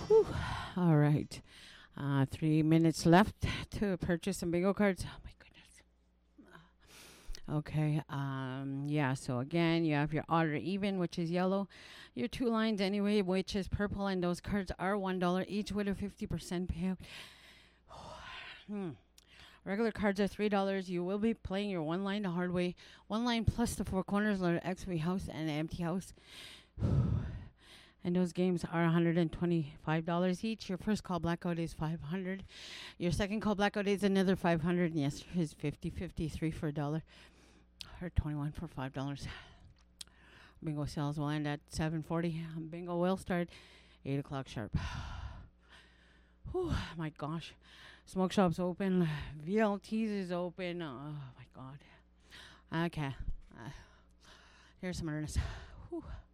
Whew. All right. 3 minutes left to purchase some bingo cards. Oh my goodness. Okay. Yeah. So again, you have your odd or even, which is yellow. Your two lines anyway, which is purple, and those cards are $1 each with a 50% payout. Hmm. Regular cards are $3. You will be playing your one line the hard way. One line plus the four corners, letter X, house, and an empty house. And those games are $125 each. Your first call blackout is $500. Your second call blackout is another $500. And yes, is 50 3 for $1 or 21 for $5. Bingo sales will end at 7:40. Bingo will start 8 o'clock sharp. Whew, my gosh. Smoke shop's open. VLT's is open. Oh my god. Okay. Here's some earnest. Whew.